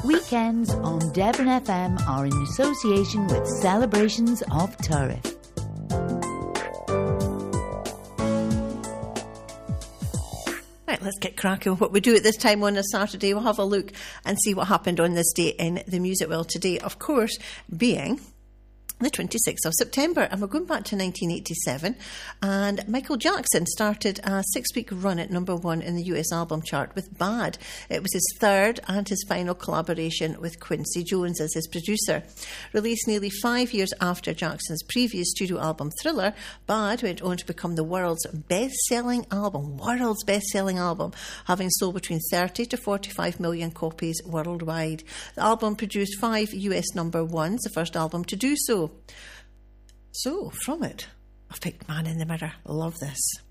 Weekends on Devon FM are in association with Celebrations of Turriff. Right, let's get cracking. What we do at this time on a Saturday, we'll have a look and see what happened on this day in the music world today. Of course, being the 26th of September, and we're going back to 1987, and Michael Jackson started a 6-week run at number 1 in the US album chart with Bad. It was his third and his final collaboration with Quincy Jones as his producer. Released nearly 5 years after Jackson's previous studio album Thriller, Bad went on to become the world's best-selling album, having sold between 30 to 45 million copies worldwide. The album produced 5 US number 1s, the first album to do so. So, from it, I've picked Man in the Mirror. Love this.